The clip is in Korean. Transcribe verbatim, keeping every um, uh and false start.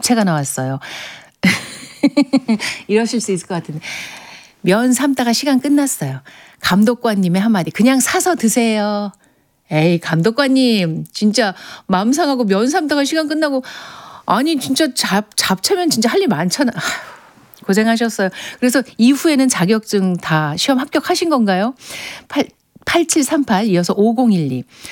잡채가 나왔어요. 이러실 수 있을 것 같은데. 면 삶다가 시간 끝났어요. 감독관님의 한마디. 그냥 사서 드세요. 에이, 감독관님. 진짜 마음 상하고 면 삶다가 시간 끝나고. 아니, 진짜 잡, 잡채면 진짜 할 일 많잖아. 아휴, 고생하셨어요. 그래서 이후에는 자격증 다 시험 합격하신 건가요? 팔, 팔칠삼팔 이어서 오공일이.